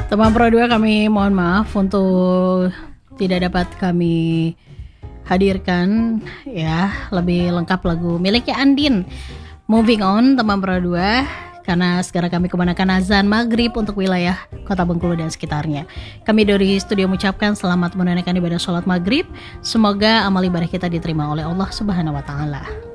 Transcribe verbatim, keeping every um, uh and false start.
Teman Pro dua, kami mohon maaf untuk tidak dapat kami hadirkan ya lebih lengkap lagu miliknya Andin. Moving on teman Pro dua, karena sekarang kami kumandangkan azan maghrib untuk wilayah Kota Bengkulu dan sekitarnya. Kami dari studio mengucapkan selamat menunaikan ibadah sholat maghrib. Semoga amal ibadah kita diterima oleh Allah Subhanahu Wa Taala.